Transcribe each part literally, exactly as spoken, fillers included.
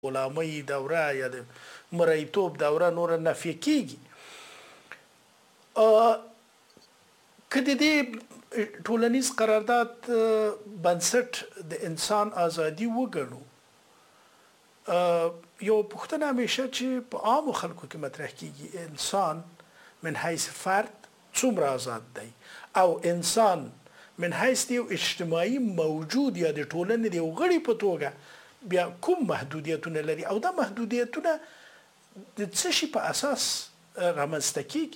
غلامۍ دوره یا د مریتوب دوره نور نفي کیږي. که د دې ټولنیز قرارداد بنسټ د انسان ازادي وګڼو، یو پوښتنه همیشه چې په عامو خلکو کې مطرح کیږي، انسان من حیث فرد څومره آزاد دی او انسان من حیث یو اجتماعي موجود یا د ټولنې د یو غړي په توګه بیا کوم محدودیتونه لري او دا محدودیتونه د څه شي په اساس رامنځته کیږي؟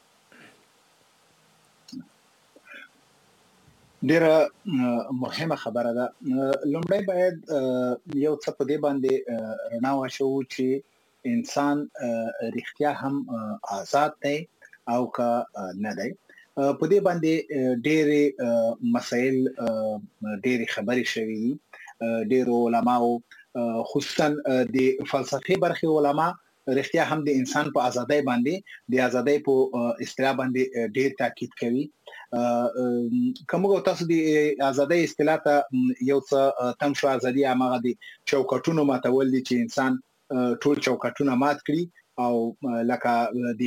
ډیره مهمه خبره ده. لومړی باید یو څه په دې باندې رڼا واچوو چې انسان رښتیا هم آزاد دی او که نه دی. په دې باندې ډېرې مسایل ډېرې خبرې شوي دي. ډېرو علماو خصوصا د فلسفې برخې علما رښتیا هم د انسان په ازادۍ باندې د ازادۍ په اصطلاح باندې ډېر تاکید کوي. کومه تاسو د ازادۍ اصطلاح ته یو څه تم شو، ازادي هغه د چوکاټونو ماتول دي چې انسان ټول چوکاټونه مات کړي او لکه د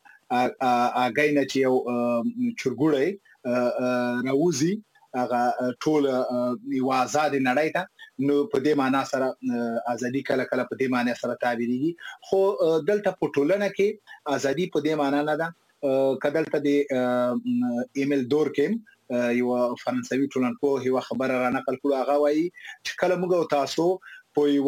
اګای نه چې یو چرګوړی راوځي هغه ټول یو آزاد نړۍ ته، نو په دې معنا سره ازادي کله کله په دې معنا سره تعبیرېږي. خو دلته په ټولنه کې ازادي په دې معنا نه ده. کدلته د ایمیل دورکیم یو فرانسوي ټولنپوه یو خبره را نقل کړه، هغه وایي چې کله موږ تاسو په یو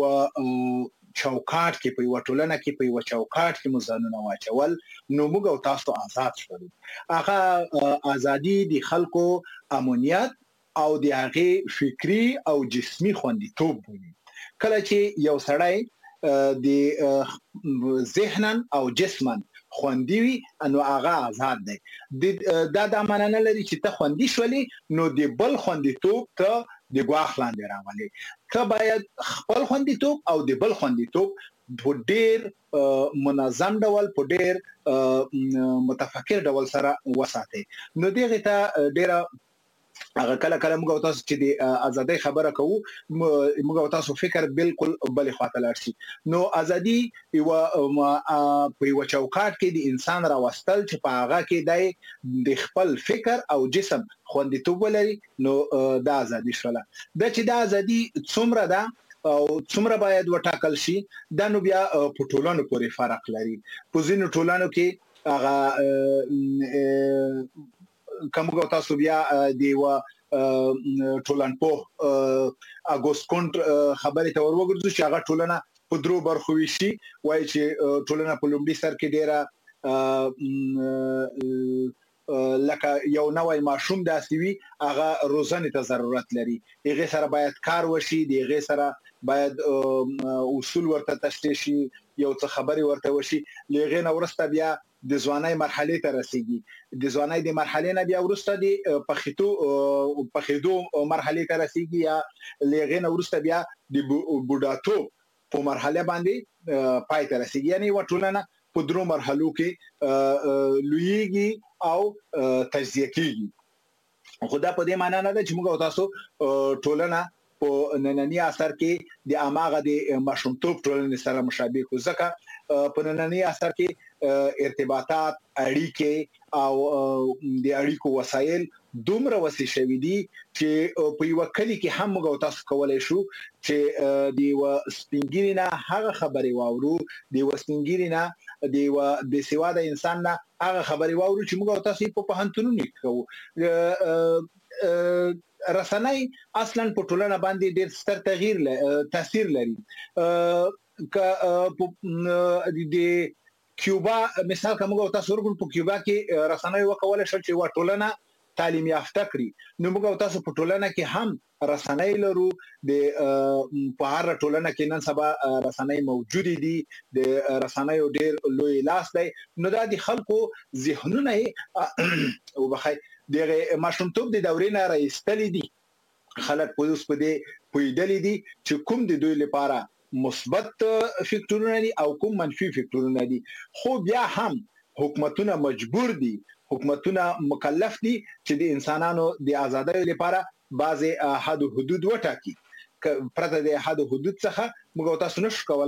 چوکاټ کې په یو ټولنه کې په یو چوکاټ کې مزانونه واچول نو موږ تاسو آزاد شول. هغه ازادي د خلکو امنیت او د هغه فکری او جسمي خوندیتوب بولي. کله چې یو سړی د ذهنن او جسمن خوندي وي نو هغه آزاد دی. دا د معنی نه لري چې ته خوندي شولې نو د بل خوندیتوب ته د ګواښ لاندې راولې. ته باید خپل خوندیتوب او د بل خوندیتوب په ډېر منظم ډول په ډېر متفکر ډول سره وساتې. نو دغه ته ډېره هغه کله کله موږ تاسو چې د ازادۍ خبره کوو موږ تاسو فکر بالکل بل خواته لاړ شي. نو ازادي یو په یو چوکاټ کې د انسان راوستل چې په هغه کې د خپل فکر او جسم خوندیتوب ولري، نو دا ازادي شوله. دا چې دا ازادي څومره ده او څومره باید وټاکل شي دا نو بیا په ټولنو پورې فرق لري. په ځینو ټولنو کې هغه کومه تاسو بیا دی و ټولنپوه اګوست کونټ خبرې ته وروګرځو چې هغه ټولنه په درو برخو ویشي. وایي چې ټولنه په لومړي سر کې ډیره لکه یو نوې ماشوم داسې وي، هغه روزنې ته ضرورت لري، هغه سره باید کار وشي، هغه سره باید اصول ورته تشریح شي، یو څه خبرې ورته وشي. لغه نه ورسته بیا د ځوانۍ مرحله ته رسیږي. د ځوانۍ د مرحله نه بیا ورسته د پخېتو پخېدو مرحله ته رسیږي، یا لغه نه ورسته بیا د بوډاتوب په مرحله باندې پای ته رسیږي. یعنی وټولنه په درو مرحلو کې لویږي او تجزیه کیږي. خدا په دې معنی نه ده چې موږ تاسو ټولنه په نننی اثر کې د اماغه د مشروطوب ټولنې سره مشابه کو، ځکه په نننی اثر کې ارتباطات، اړیکې او د اړیکو وسایل دومره وسې شوي دي چې په یو کلی کې هم موږ تاسو کولای شو چې د یو سپینګیری نه هغه خبرې واورو، د یو سپینګیری نه د یو د سیواده انسان نه هغه خبرې واورو چې موږ تاسو په پوهنتونونو کې کوو. رسنۍ اصلا په ټولنه باندې ډېر ستر تغییر تاثیر لري. ک د کیوبا مثال کوم تاسو ورګل په کیوبا کې رسنۍ وکول شو چې وا ټولنه تعلیم یافته کړي. نو موږ تاسو په ټولنه کې هم رسنۍ لرو. د په هر ټولنه کې نن سبا رسنۍ موجود دي، د رسنۍ ډېر لوی لاس دی. نو دا د خلکو ذهنونه او بخای دغه مشروطوب د دورې نه راستلې دي. خلک په اوس په دې پویدلې دي چې کوم د دوی لپاره مثبت فکټورونه دي او کوم منفي فکټورونه دي. خو بیا هم حکومتونه مجبور دي، حکومتونه مکلف دي چې د انسانانو د آزادۍ لپاره بعض حد او حدود وټاکي. پرته د حد حدود څخه موږ تاسو نشو کولای